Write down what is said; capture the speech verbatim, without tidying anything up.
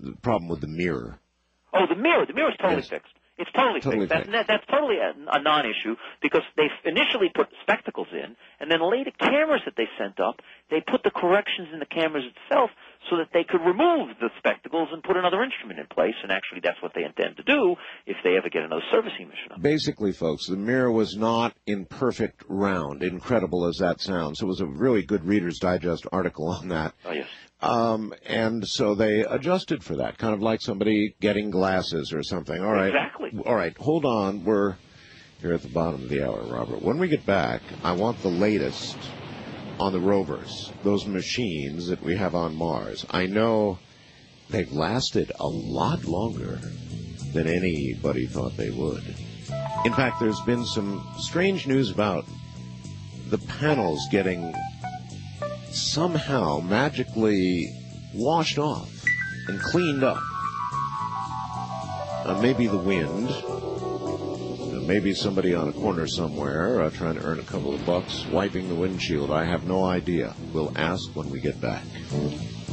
the problem with the mirror. Oh, the mirror. The mirror is totally Yes. fixed. It's totally, Totally fixed. fixed. That, that, that's totally a, a non-issue because they initially put spectacles in, and then later cameras that they sent up, they put the corrections in the cameras itself so that they could remove the spectacles and put another instrument in place, and actually that's what they intend to do if they ever get another servicing mission up. Basically, folks, the mirror was not in perfect round, incredible as that sounds. It was a really good Reader's Digest article on that. Oh, yes. Um, and so they adjusted for that, kind of like somebody getting glasses or something. All right. Exactly. All right, hold on. We're here at the bottom of the hour, Robert. When we get back, I want the latest on the rovers, those machines that we have on Mars. I know they've lasted a lot longer than anybody thought they would. In fact, there's been some strange news about the panels getting somehow magically washed off and cleaned up. Uh, maybe the wind, uh, maybe somebody on a corner somewhere uh, trying to earn a couple of bucks, wiping the windshield. I have no idea. We'll ask when we get back.